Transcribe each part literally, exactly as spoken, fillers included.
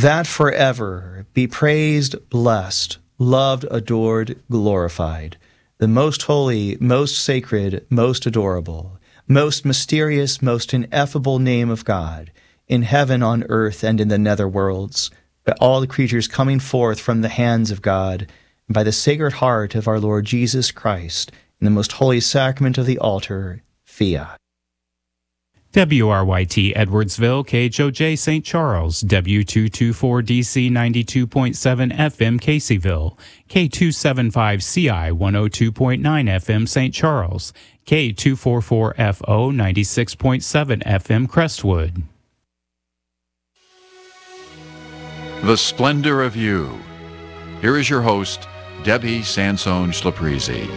that forever be praised, blessed, loved, adored, glorified, the most holy, most sacred, most adorable, most mysterious, most ineffable name of God, in heaven, on earth, and in the nether worlds, by all the creatures coming forth from the hands of God, and by the Sacred Heart of our Lord Jesus Christ, in the most holy sacrament of the altar, Fiat. W R Y T Edwardsville, K H O J Saint Charles, W two twenty-four D C ninety-two point seven F M Caseyville, K two seventy-five C I one oh two point nine F M Saint Charles, K two forty-four F O ninety-six point seven F M Crestwood. The Splendor of You. Here is your host, Debbie Sansone Schlaprizi.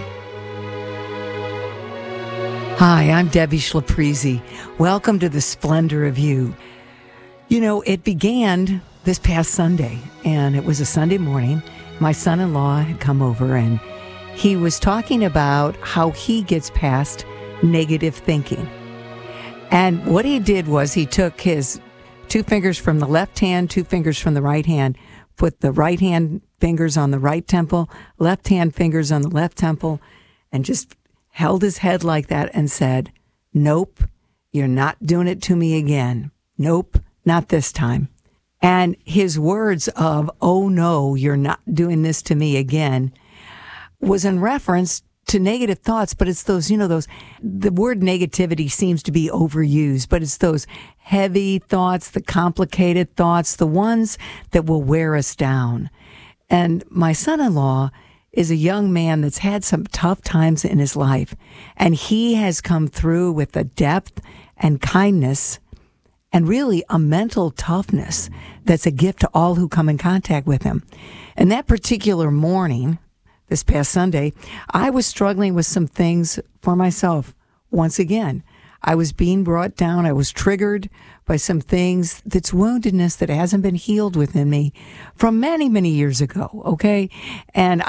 Hi, I'm Debbie Schlaprizi. Welcome to The Splendor of You. You know, it began this past Sunday, and it was a Sunday morning. My son-in-law had come over, and he was talking about how he gets past negative thinking. And what he did was he took his two fingers from the left hand, two fingers from the right hand, put the right hand fingers on the right temple, left hand fingers on the left temple, and just held his head like that and said, "Nope, you're not doing it to me again. Nope, not this time." And his words of, "Oh no, you're not doing this to me again," was in reference to negative thoughts, but it's those, you know, those, the word negativity seems to be overused, but it's those heavy thoughts, the complicated thoughts, the ones that will wear us down. And my son-in-law is a young man that's had some tough times in his life, and he has come through with a depth and kindness and really a mental toughness that's a gift to all who come in contact with him. And that particular morning, this past Sunday, I was struggling with some things for myself. Once again, I was being brought down. I was triggered by some things that's woundedness that hasn't been healed within me from many, many years ago, okay? And